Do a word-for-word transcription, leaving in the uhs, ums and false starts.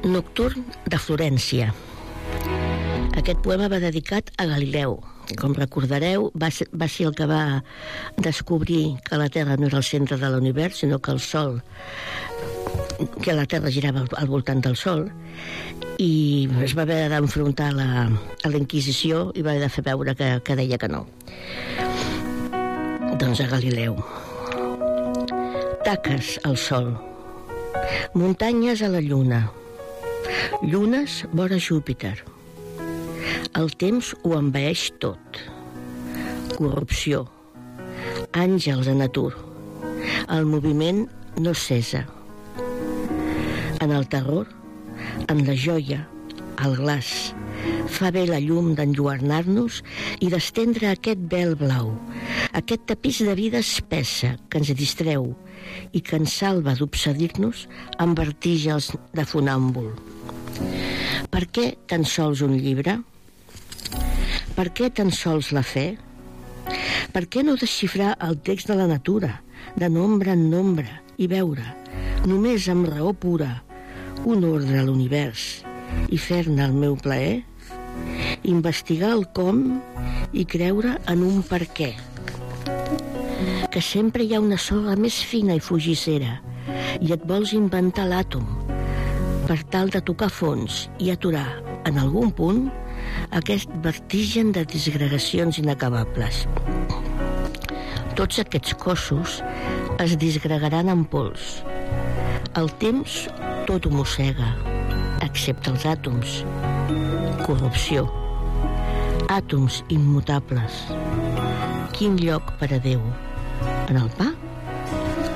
Nocturn de Florència. Aquest poema va dedicat a Galileu. Com recordareu, va ser, va ser el que va descobrir que la Terra no era el centre de l'univers, sinó que el Sol, que la Terra girava al voltant del Sol, i es va haver d'enfrontar a la, a la Inquisició i va haver de fer veure que, que deia que no. Doncs a Galileu. Taques al Sol, muntanyes a la Lluna, llunes vora Júpiter. El temps ho envaeix tot. Corrupció, àngels en atur. El moviment no cessa. En el terror, en la joia, el glaç, fa bé la llum d'enlluernar-nos i d'estendre aquest vel blau, aquest tapís de vida espessa que ens distreu i que ens salva d'obsedir-nos amb vertigels de funàmbul. Per què tan sols un llibre? Per què tan sols la fe? Per què no desxifrar el text de la natura, de nombre en nombre, i veure, només amb raó pura, un ordre a l'univers i fer-ne el meu plaer? Investigar el com i creure en un per què. Que sempre hi ha una sorra més fina i fugissera i et vols inventar l'àtom per tal de tocar fons i aturar, en algun punt, aquest vertigen de disgregacions inacabables. Tots aquests cossos es disgregaran en pols. El temps tot ho mossega, excepte els àtoms. Corrupció. Àtoms immutables. Quin lloc per a Déu? En el pa?